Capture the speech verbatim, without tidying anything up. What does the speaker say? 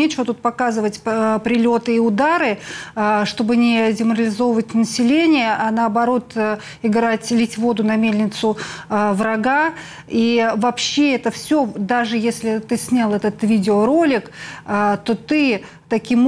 нечего тут показывать прилеты и удары, чтобы не деморализовывать население, а наоборот играть, лить воду на мельницу врага. И вообще это все, даже если ты снял этот видеоролик, то ты таким